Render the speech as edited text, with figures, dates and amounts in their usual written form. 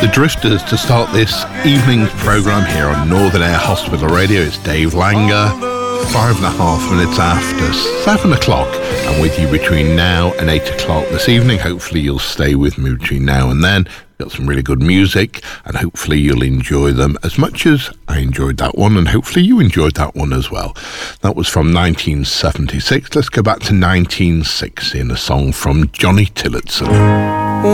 The Drifters to start this evening's programme here on Northern Air Hospital Radio. It's Dave Langer, 5.5 minutes after 7 o'clock. I'm with you between now and 8 o'clock this evening. Hopefully you'll stay with me between now and then. Got some really good music, and hopefully you'll enjoy them as much as I enjoyed that one, and hopefully you enjoyed that one as well. That was from 1976. Let's go back to 1960 and a song from Johnny Tillotson.